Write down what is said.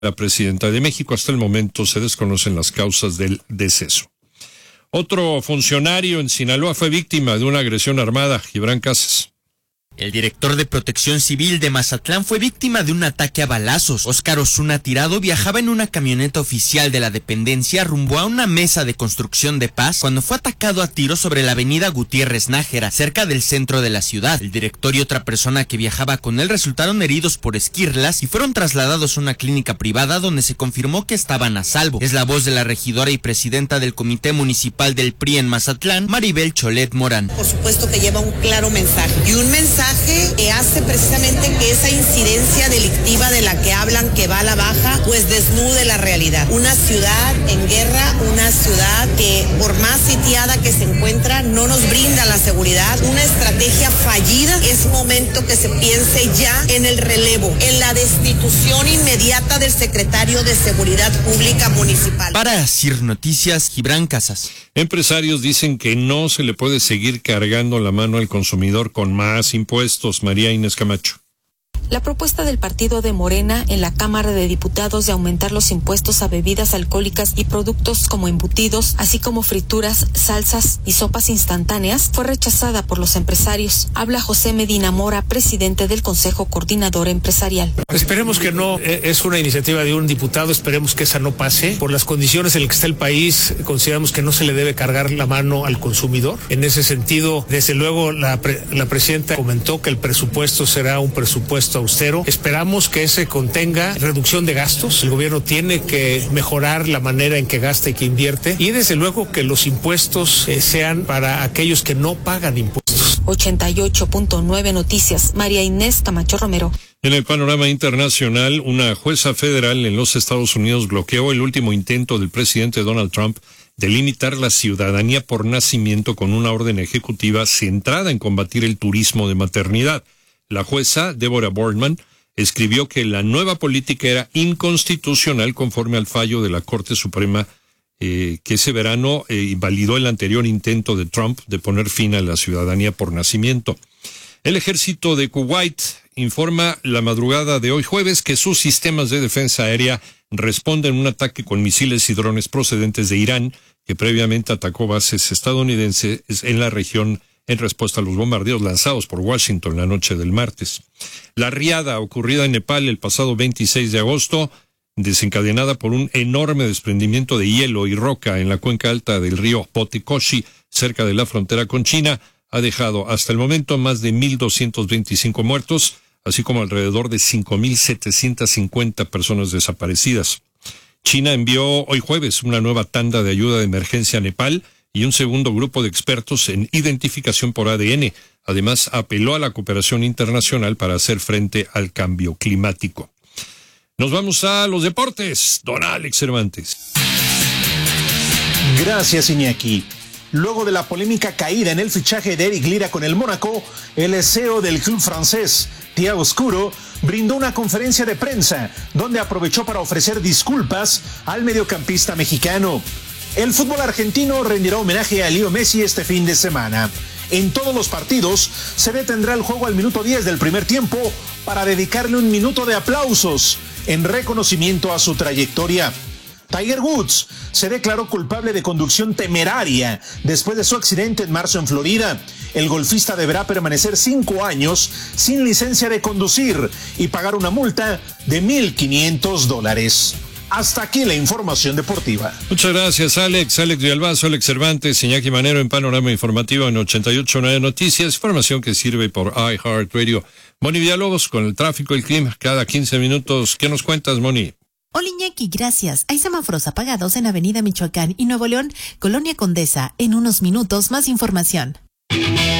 la presidenta de México. Hasta el momento se desconocen las causas del deceso. Otro funcionario en Sinaloa fue víctima de una agresión armada. Gibran Casas. El director de Protección Civil de Mazatlán fue víctima de un ataque a balazos. Óscar Osuna Tirado viajaba en una camioneta oficial de la dependencia rumbo a una mesa de construcción de paz cuando fue atacado a tiros sobre la avenida Gutiérrez Nájera, cerca del centro de la ciudad. El director y otra persona que viajaba con él resultaron heridos por esquirlas y fueron trasladados a una clínica privada donde se confirmó que estaban a salvo. Es la voz de la regidora y presidenta del Comité Municipal del PRI en Mazatlán, Maribel Cholet Morán. Por supuesto que lleva un claro mensaje, y un mensaje que hace precisamente que esa incidencia delictiva de la que hablan que va a la baja, pues desnude la realidad. Una ciudad en guerra, una ciudad que por más sitiada que se encuentra no nos brinda la seguridad, una estrategia fallida. Es momento que se piense ya en el relevo, en la destitución inmediata del secretario de Seguridad Pública Municipal. Para CIR Noticias, Gibran Casas. Empresarios dicen que no se le puede seguir cargando la mano al consumidor con más impuestos. María Inés Camacho. La propuesta del partido de Morena en la Cámara de Diputados de aumentar los impuestos a bebidas alcohólicas y productos como embutidos, así como frituras, salsas y sopas instantáneas, fue rechazada por los empresarios. Habla José Medina Mora, presidente del Consejo Coordinador Empresarial. Esperemos que no, es una iniciativa de un diputado, esperemos que esa no pase. Por las condiciones en las que está el país, consideramos que no se le debe cargar la mano al consumidor. En ese sentido, desde luego, la presidenta comentó que el presupuesto será un presupuesto austero. Esperamos que ese contenga reducción de gastos. El gobierno tiene que mejorar la manera en que gasta y que invierte. Y desde luego que los impuestos sean para aquellos que no pagan impuestos. 88.9 Noticias, María Inés Camacho Romero. En el panorama internacional, una jueza federal en los Estados Unidos bloqueó el último intento del presidente Donald Trump de limitar la ciudadanía por nacimiento con una orden ejecutiva centrada en combatir el turismo de maternidad. La jueza, Deborah Boardman, escribió que la nueva política era inconstitucional conforme al fallo de la Corte Suprema que ese verano invalidó el anterior intento de Trump de poner fin a la ciudadanía por nacimiento. El ejército de Kuwait informa la madrugada de hoy jueves que sus sistemas de defensa aérea responden a un ataque con misiles y drones procedentes de Irán, que previamente atacó bases estadounidenses en la región en respuesta a los bombardeos lanzados por Washington la noche del martes. La riada ocurrida en Nepal el pasado 26 de agosto, desencadenada por un enorme desprendimiento de hielo y roca en la cuenca alta del río Potikoshi, cerca de la frontera con China, ha dejado hasta el momento más de 1,225 muertos, así como alrededor de 5,750 personas desaparecidas. China envió hoy jueves una nueva tanda de ayuda de emergencia a Nepal y un segundo grupo de expertos en identificación por ADN. Además, apeló a la cooperación internacional para hacer frente al cambio climático. Nos vamos a los deportes. Don Alex Cervantes. Gracias, Iñaki. Luego de la polémica caída en el fichaje de Eric Lira con el Mónaco, el CEO del club francés, Thiago Scuro, brindó una conferencia de prensa donde aprovechó para ofrecer disculpas al mediocampista mexicano. El fútbol argentino rendirá homenaje a Leo Messi este fin de semana. En todos los partidos se detendrá el juego al minuto 10 del primer tiempo para dedicarle un minuto de aplausos en reconocimiento a su trayectoria. Tiger Woods se declaró culpable de conducción temeraria después de su accidente en marzo en Florida. El golfista deberá permanecer 5 años sin licencia de conducir y pagar una multa de $1,500. Hasta aquí la información deportiva. Muchas gracias, Alex. Alex Villalbazo, Alex Cervantes, Iñaki Manero en Panorama Informativo en 88.9 Noticias. Información que sirve por iHeartRadio. Moni Villalobos con el tráfico y el clima cada 15 minutos. ¿Qué nos cuentas, Moni? Hola Iñaki, gracias. Hay semáforos apagados en Avenida Michoacán y Nuevo León, Colonia Condesa. En unos minutos más información.